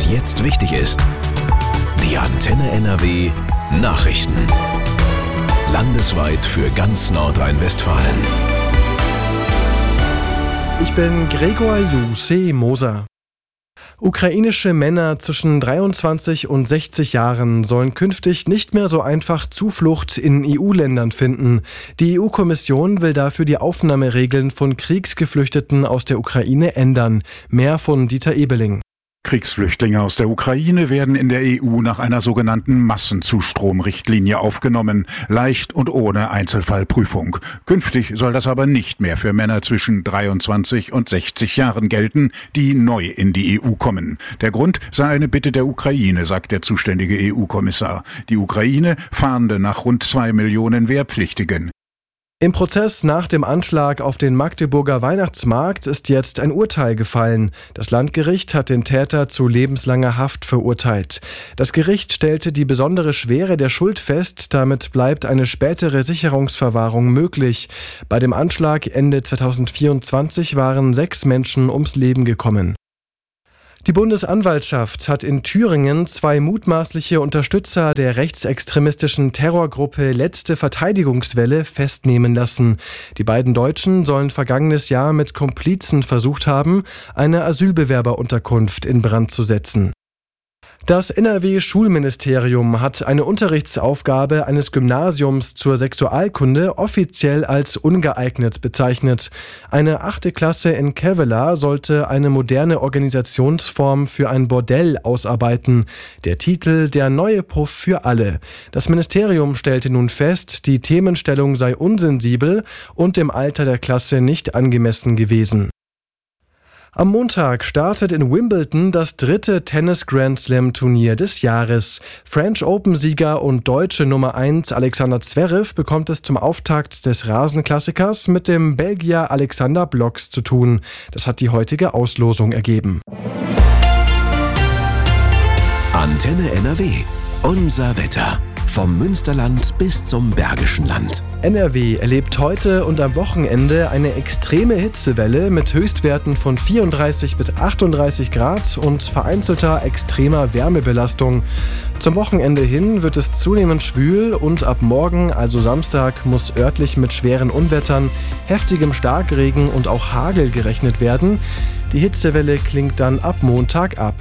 jetzt wichtig ist. Die Antenne NRW Nachrichten. Landesweit für ganz Nordrhein-Westfalen. Ich bin Gregor Juse Moser. Ukrainische Männer zwischen 23 und 60 Jahren sollen künftig nicht mehr so einfach Zuflucht in EU-Ländern finden. Die EU-Kommission will dafür die Aufnahmeregeln von Kriegsgeflüchteten aus der Ukraine ändern. Mehr von Dieter Ebeling. Kriegsflüchtlinge aus der Ukraine werden in der EU nach einer sogenannten Massenzustromrichtlinie aufgenommen, leicht und ohne Einzelfallprüfung. Künftig soll das aber nicht mehr für Männer zwischen 23 und 60 Jahren gelten, die neu in die EU kommen. Der Grund sei eine Bitte der Ukraine, sagt der zuständige EU-Kommissar. Die Ukraine fahnde nach rund 2 Millionen Wehrpflichtigen. Im Prozess nach dem Anschlag auf den Magdeburger Weihnachtsmarkt ist jetzt ein Urteil gefallen. Das Landgericht hat den Täter zu lebenslanger Haft verurteilt. Das Gericht stellte die besondere Schwere der Schuld fest, damit bleibt eine spätere Sicherungsverwahrung möglich. Bei dem Anschlag Ende 2024 waren 6 Menschen ums Leben gekommen. Die Bundesanwaltschaft hat in Thüringen 2 mutmaßliche Unterstützer der rechtsextremistischen Terrorgruppe Letzte Verteidigungswelle festnehmen lassen. Die beiden Deutschen sollen vergangenes Jahr mit Komplizen versucht haben, eine Asylbewerberunterkunft in Brand zu setzen. Das NRW-Schulministerium hat eine Unterrichtsaufgabe eines Gymnasiums zur Sexualkunde offiziell als ungeeignet bezeichnet. Eine 8. Klasse in Kevelaer sollte eine moderne Organisationsform für ein Bordell ausarbeiten. Der Titel Der neue Puff für alle. Das Ministerium stellte nun fest, die Themenstellung sei unsensibel und dem Alter der Klasse nicht angemessen gewesen. Am Montag startet in Wimbledon das 3. Tennis-Grand-Slam-Turnier des Jahres. French Open-Sieger und deutsche Nummer 1 Alexander Zverev bekommt es zum Auftakt des Rasenklassikers mit dem Belgier Alexander Blocks zu tun. Das hat die heutige Auslosung ergeben. Antenne NRW. Unser Wetter. Vom Münsterland bis zum Bergischen Land. NRW erlebt heute und am Wochenende eine extreme Hitzewelle mit Höchstwerten von 34 bis 38 Grad und vereinzelter extremer Wärmebelastung. Zum Wochenende hin wird es zunehmend schwül und ab morgen, also Samstag, muss örtlich mit schweren Unwettern, heftigem Starkregen und auch Hagel gerechnet werden. Die Hitzewelle klingt dann ab Montag ab.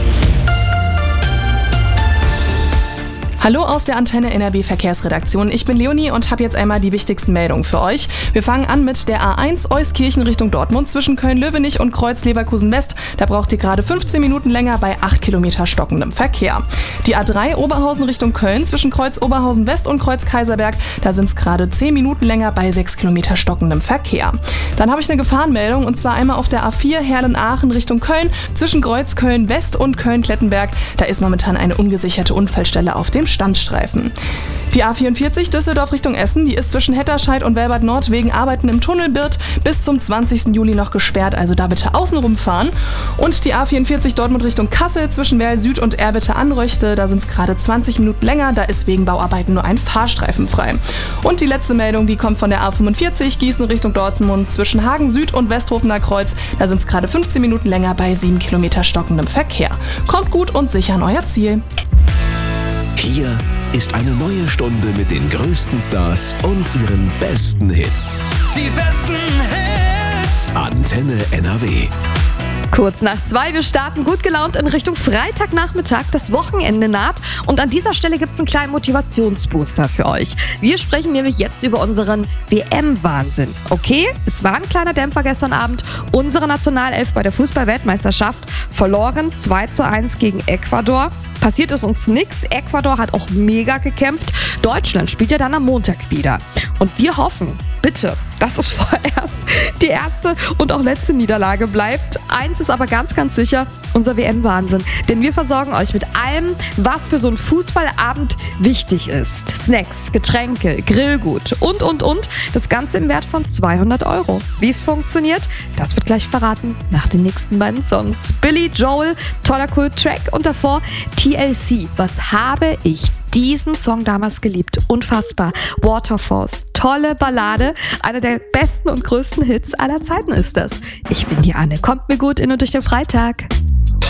Hallo aus der Antenne NRW Verkehrsredaktion. Ich bin Leonie und habe jetzt einmal die wichtigsten Meldungen für euch. Wir fangen an mit der A1 Euskirchen Richtung Dortmund zwischen Köln-Löwenich und Kreuz-Leverkusen-West. Da braucht ihr gerade 15 Minuten länger bei 8 Kilometer stockendem Verkehr. Die A3 Oberhausen Richtung Köln zwischen Kreuz-Oberhausen-West und Kreuz-Kaiserberg. Da sind es gerade 10 Minuten länger bei 6 Kilometer stockendem Verkehr. Dann habe ich eine Gefahrenmeldung und zwar einmal auf der A4 Herlen-Aachen Richtung Köln zwischen Kreuz-Köln-West und Köln-Klettenberg. Da ist momentan eine ungesicherte Unfallstelle auf dem Standstreifen. Die A44 Düsseldorf Richtung Essen, die ist zwischen Hetterscheid und Welbad Nord wegen Arbeiten im Tunnelbirt bis zum 20. Juli noch gesperrt, also da bitte außenrum fahren. Und die A44 Dortmund Richtung Kassel zwischen Werl Süd und Erbitte Anröchte, da sind es gerade 20 Minuten länger, da ist wegen Bauarbeiten nur ein Fahrstreifen frei. Und die letzte Meldung, die kommt von der A45 Gießen Richtung Dortmund zwischen Hagen Süd und Westhofener Kreuz, da sind es gerade 15 Minuten länger bei 7 Kilometer stockendem Verkehr. Kommt gut und sicher an euer Ziel. Hier ist eine neue Stunde mit den größten Stars und ihren besten Hits. Die besten Hits. Antenne NRW. Kurz nach 2, wir starten gut gelaunt in Richtung Freitagnachmittag, das Wochenende naht und an dieser Stelle gibt es einen kleinen Motivationsbooster für euch. Wir sprechen nämlich jetzt über unseren WM-Wahnsinn. Okay, es war ein kleiner Dämpfer gestern Abend. Unsere Nationalelf bei der Fußball-Weltmeisterschaft verloren 2:1 gegen Ecuador. Passiert ist uns nichts. Ecuador hat auch mega gekämpft. Deutschland spielt ja dann am Montag wieder. Und wir hoffen, bitte, dass es vorerst die erste und auch letzte Niederlage bleibt. Eins ist aber ganz, ganz sicher, unser WM-Wahnsinn. Denn wir versorgen euch mit allem, was für so einen Fußballabend wichtig ist. Snacks, Getränke, Grillgut und. Das Ganze im Wert von 200 €. Wie es funktioniert, das wird gleich verraten nach den nächsten beiden Songs. Billy Joel, toller Kult-Track und davor TLC. Was habe ich diesen Song damals geliebt? Unfassbar. Waterfalls, tolle Ballade. Einer der besten und größten Hits aller Zeiten ist das. Ich bin die Anne. Kommt mir gut in und durch den Freitag.